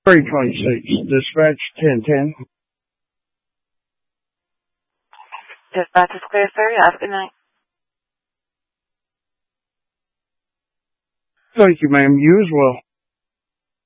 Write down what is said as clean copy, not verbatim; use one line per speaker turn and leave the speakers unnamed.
326, dispatch 1010.
Dispatch is clear, sir. You have a good night.
Thank you, ma'am. You as well.